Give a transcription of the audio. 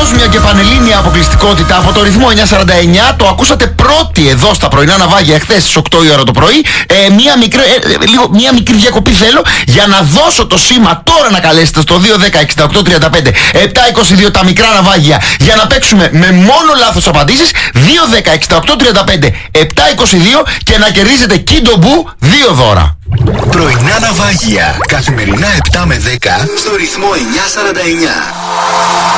παγκόσμια και πανελλήνια αποκλειστικότητα από το ρυθμό 949. Το ακούσατε πρώτοι εδώ στα πρωινά ναυάγια εχθές στις 8 η ώρα το πρωί. Μία μικρή διακοπή θέλω για να δώσω το σήμα τώρα να καλέσετε στο 210-6835-722 τα μικρά ναυάγια για να παίξουμε με μόνο λάθος απαντήσεις. 210-6835-722 και να κερδίζετε Kindo-Boo 2 δώρα. Πρωινά ναυάγια. Καθημερινά 7 με 10 στο ρυθμό 949.